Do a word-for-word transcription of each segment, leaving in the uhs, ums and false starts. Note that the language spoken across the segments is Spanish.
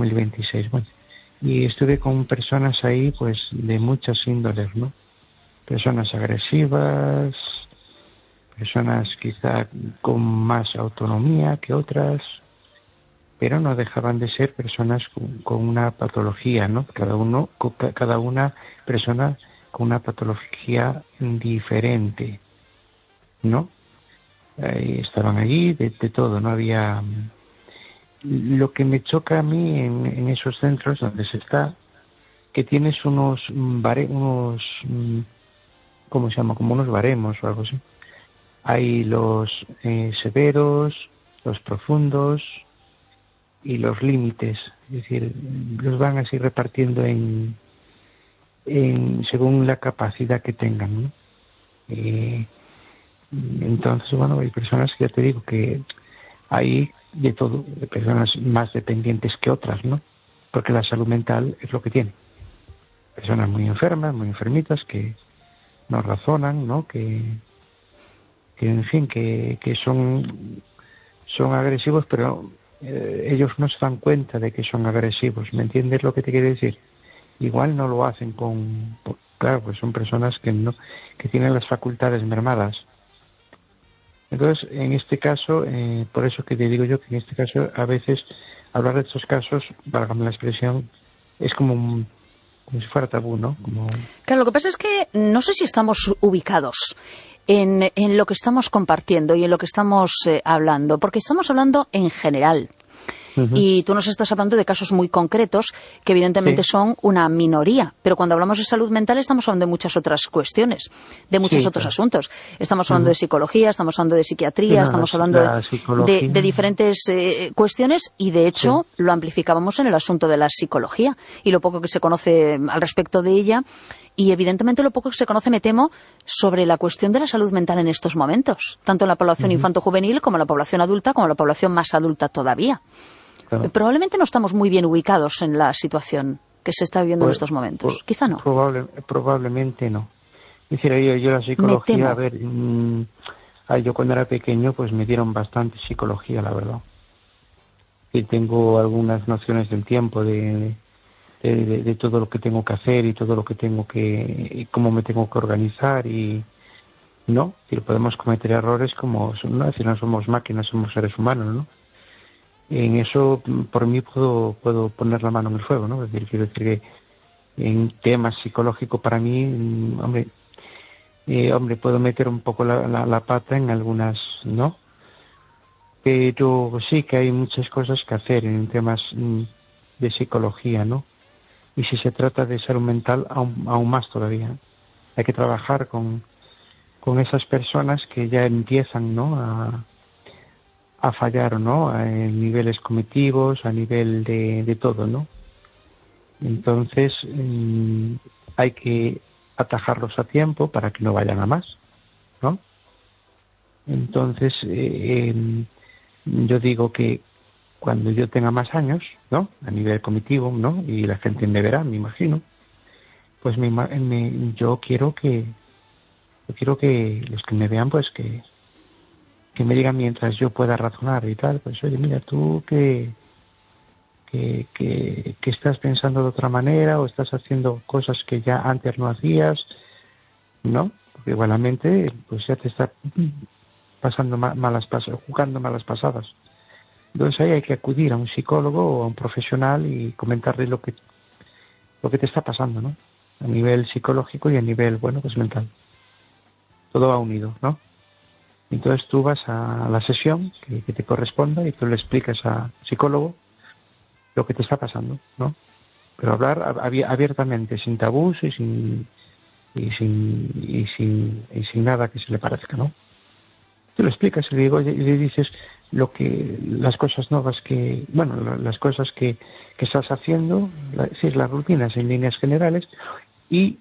mil veintiséis, bueno. Y estuve con personas ahí, pues, de muchas índoles, ¿no? Personas agresivas, personas quizá con más autonomía que otras, pero no dejaban de ser personas con, con una patología, ¿no? Cada uno, cada una persona con una patología diferente, ¿no? Eh, estaban allí de, de todo, no había. Lo que me choca a mí en, en esos centros donde se está, que tienes unos bare, unos ¿cómo se llama? Como unos baremos o algo así. Hay los eh, severos, los profundos y los límites, es decir, los van así repartiendo en, en según la capacidad que tengan, ¿no? Eh, entonces, bueno, hay personas que ya te digo que hay de todo, de personas más dependientes que otras, ¿no? Porque la salud mental es lo que tiene. Personas muy enfermas, muy enfermitas, que no razonan, ¿no? Que, que en fin, que, que son, son agresivos, pero eh, ellos no se dan cuenta de que son agresivos. ¿Me entiendes lo que te quiero decir? Igual no lo hacen con... Claro, pues son personas que no que tienen las facultades mermadas. Entonces, en este caso, eh, por eso que te digo yo que en este caso, a veces, hablar de estos casos, válgame la expresión, es como, un, como si fuera tabú, ¿no? Como... Claro, lo que pasa es que no sé si estamos ubicados en, en lo que estamos compartiendo y en lo que estamos eh, hablando, porque estamos hablando en general. Uh-huh. Y tú nos estás hablando de casos muy concretos que evidentemente sí. son una minoría, pero cuando hablamos de salud mental estamos hablando de muchas otras cuestiones, de muchos sí, otros claro. asuntos. Estamos hablando uh-huh. de psicología, estamos hablando de psiquiatría, sí, no, estamos hablando de, de diferentes eh, cuestiones y de hecho sí. lo amplificábamos en el asunto de la psicología y lo poco que se conoce al respecto de ella y evidentemente lo poco que se conoce, me temo, sobre la cuestión de la salud mental en estos momentos, tanto en la población uh-huh. infanto-juvenil como en la población adulta, como en la población más adulta todavía. Claro. Probablemente no estamos muy bien ubicados en la situación que se está viviendo pues, en estos momentos. Por, Quizá no. Probable, probablemente no. Es decir, yo, yo la psicología, a ver, mmm, yo cuando era pequeño pues me dieron bastante psicología, la verdad. Y tengo algunas nociones del tiempo, de, de, de, de todo lo que tengo que hacer y todo lo que tengo que, y cómo me tengo que organizar y no, y podemos cometer errores como, no, es decir, no somos máquinas, somos seres humanos, ¿no? En eso, por mí, puedo puedo poner la mano en el fuego, ¿no? Es decir, quiero decir que en temas psicológicos para mí, hombre, eh, hombre, puedo meter un poco la, la, la pata en algunas, ¿no? Pero sí que hay muchas cosas que hacer en temas de psicología, ¿no? Y si se trata de salud mental, aún, aún más todavía. Hay que trabajar con, con esas personas que ya empiezan, ¿no?, a a fallar, ¿no?, a niveles cognitivos, a nivel de, de todo, ¿no? Entonces, mmm, hay que atajarlos a tiempo para que no vayan a más, ¿no? Entonces, eh, eh, yo digo que cuando yo tenga más años, ¿no?, a nivel cognitivo, ¿no?, y la gente me verá, me imagino, pues me, me, yo quiero que, yo quiero que los que me vean, pues que que me digan mientras yo pueda razonar y tal, pues oye, mira, tú que, que, que, que estás pensando de otra manera o estás haciendo cosas que ya antes no hacías, ¿no? Porque igualmente, pues ya te está pasando malas pasadas, jugando malas pasadas. Entonces ahí hay que acudir a un psicólogo o a un profesional y comentarle lo que, lo que te está pasando, ¿no? A nivel psicológico y a nivel, bueno, pues mental. Todo va unido, ¿no? Entonces tú vas a la sesión que, que te corresponda y tú le explicas al psicólogo lo que te está pasando, ¿no? Pero hablar ab- abiertamente, sin tabús y sin y sin y sin y sin nada que se le parezca, ¿no? Tú le explicas y le, digo, y le dices lo que las cosas nuevas que, bueno, las cosas que, que estás haciendo, la, sí, las rutinas en líneas generales y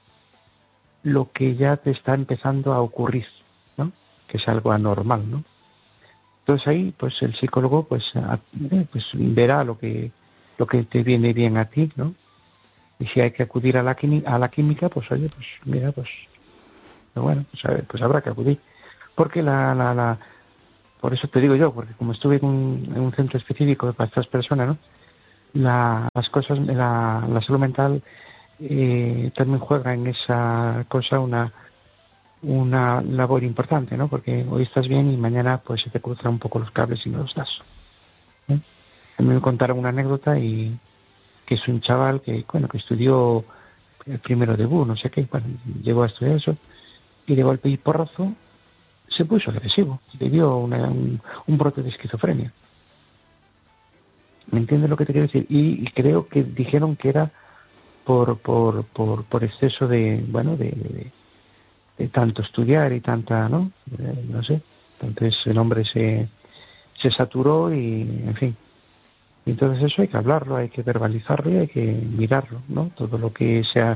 lo que ya te está empezando a ocurrir, ¿no?, que es algo anormal, ¿no? Entonces ahí, pues el psicólogo, pues, a, eh, pues verá lo que lo que te viene bien a ti, ¿no? Y si hay que acudir a la química, a la química, pues oye, pues mira, pues, bueno, pues, a ver, pues habrá que acudir, porque la, la, la, por eso te digo yo, porque como estuve en un, en un centro específico para estas personas, ¿no?, la, las cosas, la, la salud mental eh, también juega en esa cosa una una labor importante, ¿no? Porque hoy estás bien y mañana pues se te cruzan un poco los cables y no los das. ¿eh? A mí me contaron una anécdota y que es un chaval que, bueno, que estudió el primero de B U, no sé qué, bueno, llegó a estudiar eso y de golpe y porrazo se puso agresivo, le dio una, un, un brote de esquizofrenia. ¿Me entiendes lo que te quiero decir? Y, y creo que dijeron que era por por por, por exceso de, bueno, de, de, de tanto estudiar y tanta, ¿no? Eh, no sé. Entonces el hombre se, se saturó y, en fin. Entonces eso hay que hablarlo, hay que verbalizarlo y hay que mirarlo, ¿no? Todo lo que sea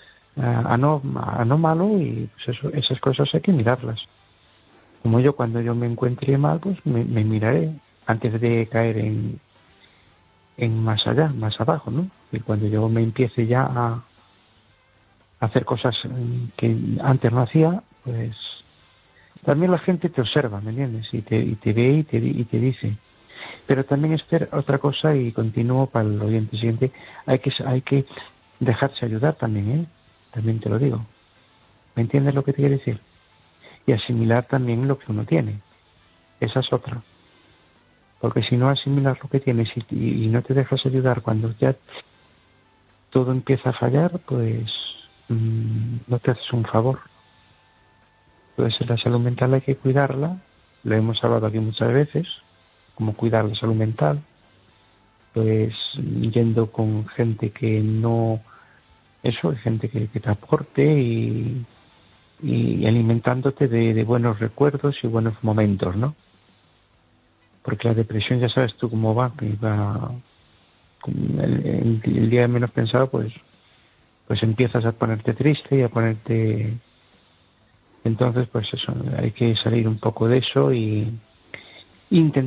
anómalo y pues eso, esas cosas hay que mirarlas. Como yo, cuando yo me encuentre mal, pues me, me miraré antes de caer en, en más allá, más abajo, ¿no? Y cuando yo me empiece ya a hacer cosas que antes no hacía, pues también la gente te observa, ¿me entiendes? Y te, y te ve y te, y te dice. Pero también es otra cosa, y continúo para el oyente siguiente, hay que, hay que dejarse ayudar también, ¿eh? También te lo digo. ¿Me entiendes lo que te quiero decir? Y asimilar también lo que uno tiene. Esa es otra. Porque si no asimilas lo que tienes y, y, y no te dejas ayudar cuando ya todo empieza a fallar, pues mmm, no te haces un favor. Entonces la salud mental hay que cuidarla. Lo hemos hablado aquí muchas veces, cómo cuidar la salud mental. Pues yendo con gente que no... Eso, gente que, que te aporte y... y alimentándote de, de buenos recuerdos y buenos momentos, ¿no? Porque la depresión ya sabes tú cómo va, que va el, el, el día menos pensado, pues pues empiezas a ponerte triste y a ponerte... Entonces, pues eso, hay que salir un poco de eso y intentar